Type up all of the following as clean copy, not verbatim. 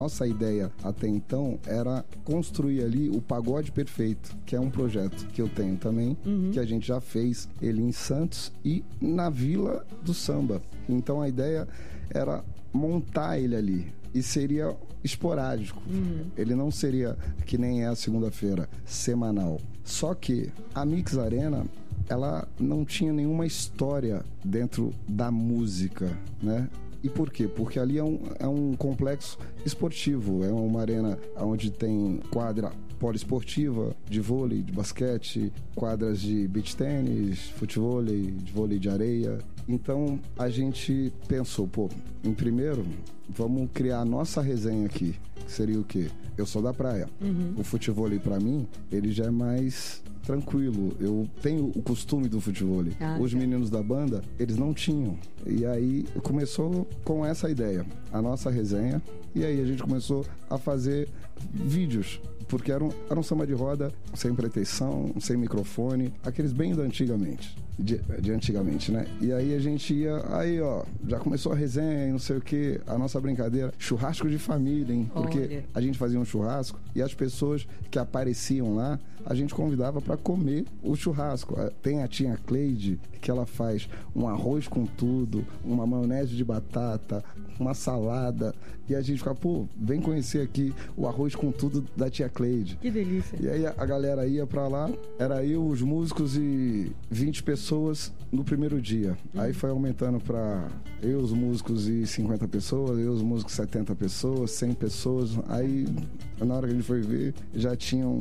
Nossa ideia até então era construir ali o Pagode Perfeito, que é um projeto que eu tenho também, que a gente já fez ele em Santos e na Vila do Samba. Então a ideia era montar ele ali e seria esporádico. Ele não seria que nem é a segunda-feira, semanal. Só que a Mix Arena, ela não tinha nenhuma história dentro da música, né? E por quê? Porque ali é um complexo esportivo, é uma arena onde tem quadra poliesportiva, de vôlei, de basquete, quadras de beach tênis, futevôlei, de vôlei de areia. Então a gente pensou, em primeiro, vamos criar a nossa resenha aqui, que seria o quê? Eu sou da praia. O futevôlei, pra mim, ele já é mais tranquilo. Eu tenho o costume do futevôlei. Os meninos da banda, eles não tinham. E aí começou com essa ideia, a nossa resenha. E aí a gente começou a fazer vídeos, porque era um samba de roda sem pretensão, sem microfone, aqueles bem da antigamente. De antigamente, né? E aí a gente ia, já começou a resenha e não sei o que, a nossa brincadeira, churrasco de família, hein? Porque a gente fazia um churrasco e as pessoas que apareciam lá, a gente convidava para comer o churrasco. Tem a tia Cleide, que ela faz um arroz com tudo, uma maionese de batata, uma salada, e a gente ficava, vem conhecer aqui o arroz com tudo da tia Cleide. Que delícia. E aí a galera ia pra lá, era eu, os músicos e 20 pessoas no primeiro dia. Aí foi aumentando pra eu, os músicos e 50 pessoas, eu, os músicos 70 pessoas, 100 pessoas. Aí, na hora que a gente foi ver, já tinham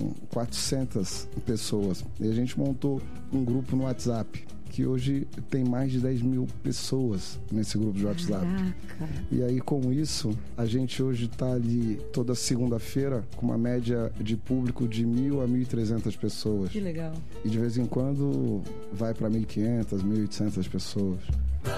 400 pessoas. E a gente montou um grupo no WhatsApp, que hoje tem mais de 10 mil pessoas nesse grupo de WhatsApp. Caraca. E aí, com isso, a gente hoje tá ali toda segunda-feira com uma média de público de 1.000 a 1.300 pessoas. Que legal. E de vez em quando vai para 1.500, 1.800 pessoas.